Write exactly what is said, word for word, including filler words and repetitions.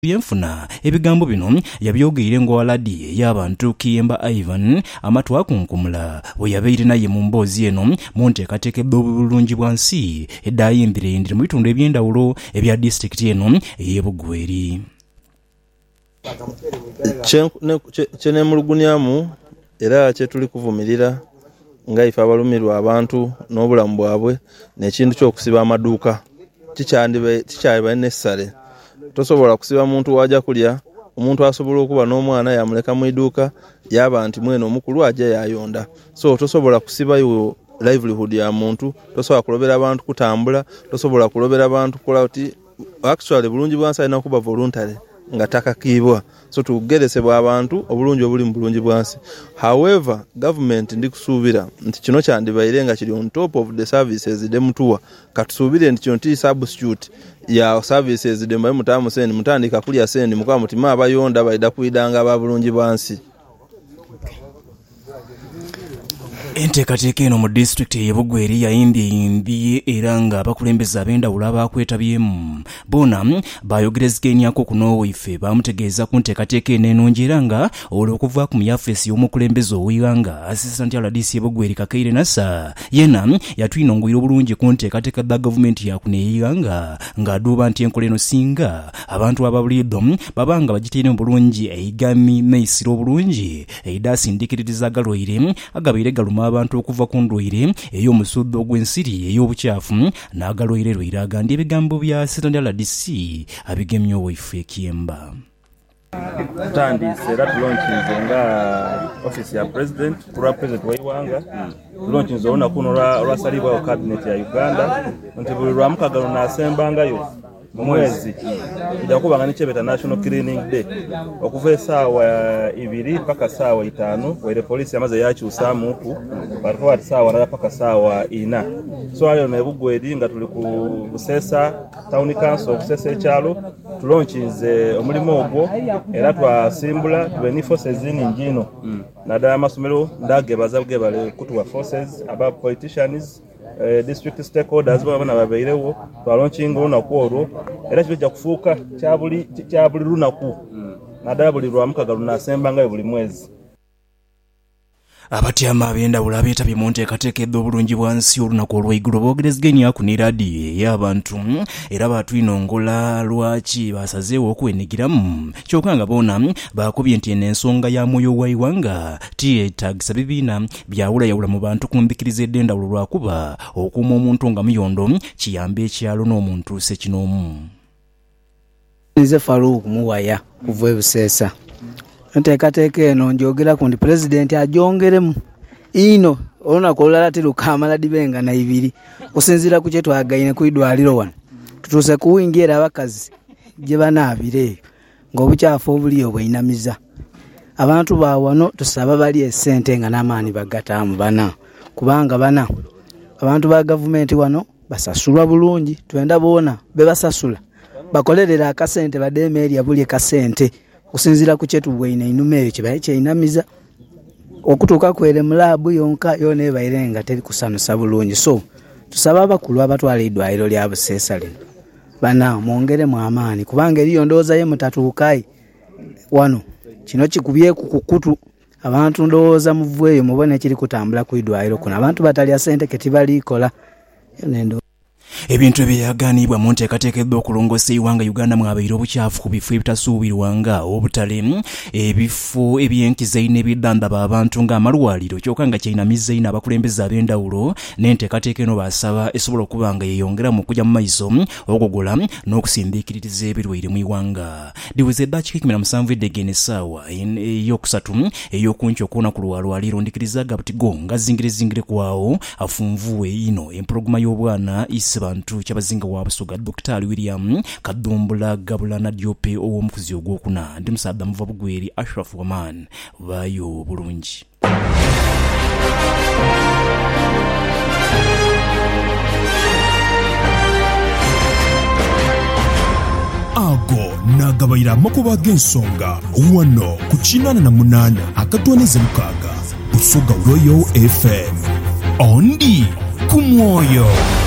byenfuna ebigambo bino yabyogeire ng'owaladi y'abantu Kiyemba Ivan amatu akunkumula bwe yabeire naye mu mboozi eno mu nteekateeka ebulungi bwansi edda ayimbirayindire mu bitundu eby'endawulo ebya disitulikiti eno ey'e Bugweri. Kyeneemulugunyamu era kye tuli kuvumirira nga ife abalumirwa abantu n'obulamu bwabwe n'ekintu ky'okusiba amaduuka kikyaliba necessary. Tosobola kusiba muntu wajja kulya, omuntu asobola okuba n'omwana yamuleka mu iduuka yaba nti mwene omukulu ajja yayonda. So tosobola kusiba yo livelihood ya muntu, tosobola kulobera abantu kutambula, tosobola kulobera abantu kola uti actually bulungi bwansi alina kuba voluntary nga takakiibwa. So tugeresebwa abantu obulungi obuli mu bulungi bwansi. However, government ndi kusuubira nti kino kyandibaire nga kiri on top of the services demutuwa. Katusuubire nti kino ti substitute ya services dembaye mutamu seni mutandika kulya seni mukwa mutima abayonda baida kuidanga ababulungi bwansi. Enteekateeka eno mu disitulikiti ey'e Bugweri yayimbye era nga abakulembeze ab'endawulo abakwetabyemu bona bayogerezeganyako ku n'owaife bamutegeeza ku nteekateeka eno enungi era nga olw'okuva ku muyafeesi y'omukulembeze ow'Iwanga Assistant R D C y'e Bugweri Kakaire Nasa yena yatwinongwira obulungi ku nteekateeka za gavumenti yakuno ey'Iwanga ng'aduuba nti enkola eno singa abantu ababuliddwa babanga bagiteere mu bulungi eigami n'eisira obulungi eidasindikiririza agalwaire agabaire galuma abantu okuva ku ndwaire ey'omusuddo ogw'ensiri ey'obukyafu n'agalwaire lwaire agandi ebigambo bya Assistant R D C abigemye owaife Kiyemba. Tutandise era tulonkinze nga office ya president kura president wa Iwanga tulonkinze olunaku olwasalibwawo cabinet ya Uganda nti buli lwamukagalo n'asembangayo mu mwezi ija kubanga nikyebeta National Cleaning Day okuva essaawa ibiri paka saawa itaano were polisi yamaze yakyusaamuku batwala saawa nala paka saawa ina. So ayo ne Bugweri nga tuli ku Busesa Town Council okusesa ekyalo tulonkinze omulimo ogwo era twasimbula twenty forces nnyingi ino naddala amasomero ndagebaza bgebale kutuwa forces aba politicians Uh, district stakeholders babana babairewo twalonkinga olunaku olwo era kijja kufuuka kyabuli kyabuli lunaku naddala buli lwamukagalo nasembanga buli mwezi. Abatyama ab'endawulo abeetabye mu nteekateeka obulungi bwansi olunaku olw'eigulu boogerezeganya ku ne laadiyo ey'abantu era batwinongola lwaki basazeewo okwenigiramu kyokka nga boona bakubye nti eno ensonga ya mwoyo wa Iwanga tiyeetaagisa bibiina byawulayawula mu bantu kumbikiriza edd'endawulo lwakuba okuuma omuntu nga muyondo kiyamba ekyalo n'omuntu ssekinoomu. Nze Faruku Muwaya kuva e Busesa. Nteekateeka eno njogera ku ndi president ajongeremu ino olunaku olulala tilukamala dibenga na ibiri kusinziira ku kye twagaine ku idwaliro wano tutuuse kuwingira abakazi gye banaabire ng'obukyafu obuliyo bweinamiza abantu baawano tusaba bali essente nga n'amaani bagataamu bana kubanga bana abantu ba gavumenti wano basasulwa bulungi twenda boona be basasula bakolerera akasente badeemeerya buli kasente kusinzira ku kyetu bwine inumeyo kibaye kyeinamiza okutuuka kwere mulabu yonka yona ebaire nga teri kusanusa bulungi. So tusaba abakulu abatwala eddwaliro lya Busesa lino bana mwongeremu amaani kubanga eriyo ndowooza ye mutatuukayi wano kino kikubye ku kukutu abantu ndowooza muvweyo mubone kiri kutambula ku eddwaliro kuno abantu batalya sente ketibaliikola nendo ebintu ebyaganibwa mu nteekateeka okulongoosa Iwanga Uganda mwabaire obukyafu ku bifo ebitasuubirwanga obutale ebifo ebyenkiza n'ebiddandaba abantu ng'amalwaliro kyokka nga kyeinamiza ino abakulembeze ab'endawulo n'enteekateeka eno basaba esobola okuba nga yeeyongera mu kujja mu maiso okugogola n'okusindiikiririza ebirwaire mu Iwanga. Diweze eddakiika ekumi na musanvu eddege n'essaawa ey'okusatu ey'okunkya okuwona ku lwalwaliro ndikiriza Gabutigo nga zingire kwawo afunvuwe ino empologoma y'obwana ise bantu kyabazinga wa Busoga Doctor William Kadumbula Gabula na Diope ow'omukuzi ogwokuna ndi musaadha muva Bugweri Ashraf Waman bayo bulungi. Ago nagabayira makuba g'ensonga wano ku kinana na munana akatwanize mukaga Busoga Royal F M ondi kumwoyo.